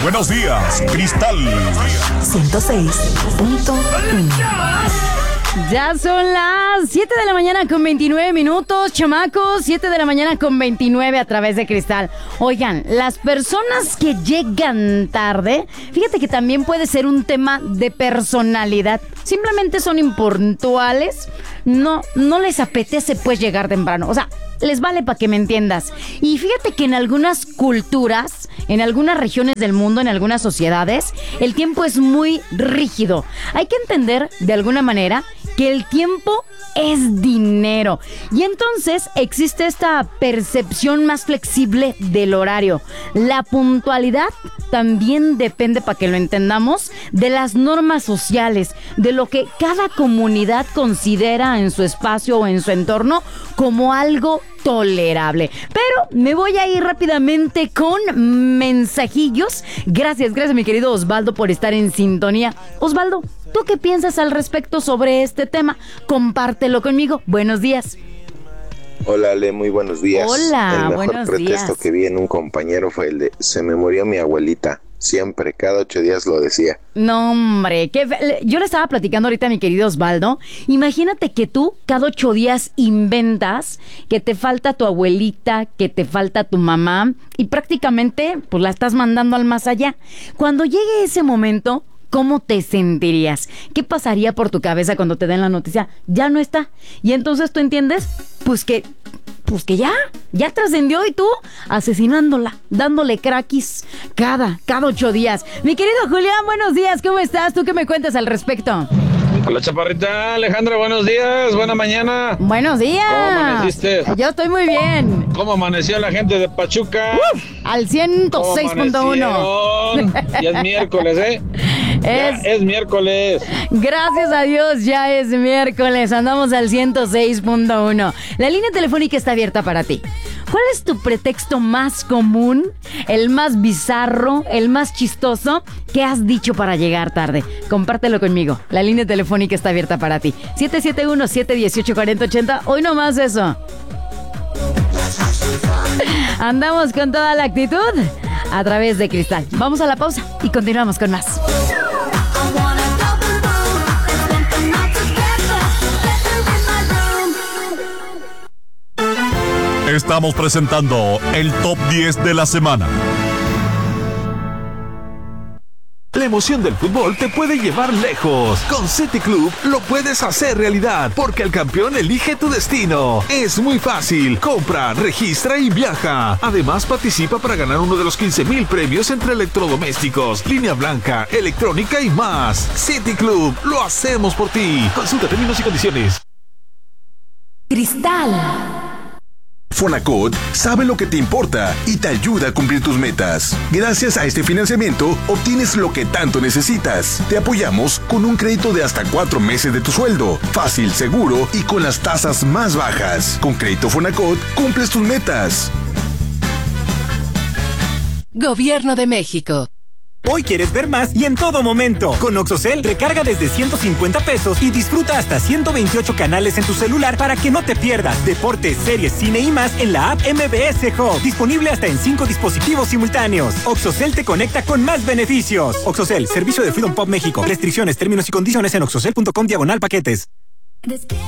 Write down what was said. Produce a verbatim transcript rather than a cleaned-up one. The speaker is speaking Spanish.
buenos días, Cristal. ciento seis punto uno. Ya son las siete de la mañana con veintinueve minutos, chamacos. siete de la mañana con veintinueve a través de Cristal. Oigan, las personas que llegan tarde, fíjate que también puede ser un tema de personalidad. Simplemente son impuntuales. No, no les apetece pues llegar temprano. O sea, les vale para que me entiendas. Y fíjate que en algunas culturas, en algunas regiones del mundo, en algunas sociedades, el tiempo es muy rígido. Hay que entender de alguna manera que el tiempo es dinero. Y entonces existe esta percepción más flexible del horario. La puntualidad también depende, para que lo entendamos, de las normas sociales, de lo que cada comunidad considera en su espacio o en su entorno como algo tolerable. Pero me voy a ir rápidamente con mensajillos. Gracias, gracias mi querido Osvaldo por estar en sintonía. Osvaldo, ¿tú qué piensas al respecto sobre este tema? Compártelo conmigo. Buenos días. Hola Ale, muy buenos días. Hola, el buenos mejor pretexto días. que vi en un compañero fue el de se me murió mi abuelita. Siempre, cada ocho días lo decía. No, hombre, qué fe- yo le estaba platicando ahorita a mi querido Osvaldo. Imagínate que tú cada ocho días inventas que te falta tu abuelita, que te falta tu mamá y prácticamente pues la estás mandando al más allá. Cuando llegue ese momento, ¿cómo te sentirías? ¿Qué pasaría por tu cabeza cuando te den la noticia? Ya no está. Y entonces tú entiendes, pues que, pues que ya, ya trascendió y tú asesinándola, dándole craquis cada, cada ocho días. Mi querido Julián, buenos días, ¿cómo estás? ¿Tú qué me cuentas al respecto? Hola chaparrita, Alejandra, buenos días, buena mañana. Buenos días. ¿Cómo amaneciste? Yo estoy muy bien. ¿Cómo amaneció la gente de Pachuca? Uf, al ciento ¿Cómo seis punto uno. amanecieron? Ya es miércoles, ¿eh? Es, Ya es miércoles. Gracias a Dios, ya es miércoles. Andamos al ciento seis punto uno. La línea telefónica está abierta para ti. ¿Cuál es tu pretexto más común, el más bizarro, el más chistoso que has dicho para llegar tarde? Compártelo conmigo. La línea telefónica está abierta para ti. siete siete uno, siete uno ocho, cuatro cero ocho cero. Hoy no más eso. Andamos con toda la actitud a través de Cristal. Vamos a la pausa y continuamos con más. Estamos presentando el Top diez de la semana. La emoción del fútbol te puede llevar lejos. Con City Club lo puedes hacer realidad, porque el campeón elige tu destino. Es muy fácil. Compra, registra y viaja. Además, participa para ganar uno de los quince mil premios entre electrodomésticos, línea blanca, electrónica y más. City Club, lo hacemos por ti. Consulta términos y condiciones. Cristal. Fonacot sabe lo que te importa y te ayuda a cumplir tus metas. Gracias a este financiamiento, obtienes lo que tanto necesitas. Te apoyamos con un crédito de hasta cuatro meses de tu sueldo. Fácil, seguro y con las tasas más bajas. Con Crédito Fonacot, cumples tus metas. Gobierno de México. Hoy quieres ver más y en todo momento. Con Oxocel, recarga desde ciento cincuenta pesos y disfruta hasta ciento veintiocho canales en tu celular para que no te pierdas deportes, series, cine y más en la app M B S Hub. Disponible hasta en cinco dispositivos simultáneos. Oxocel te conecta con más beneficios. Oxocel, servicio de Freedom Pop México. Restricciones, términos y condiciones en oxocel punto com diagonal paquetes.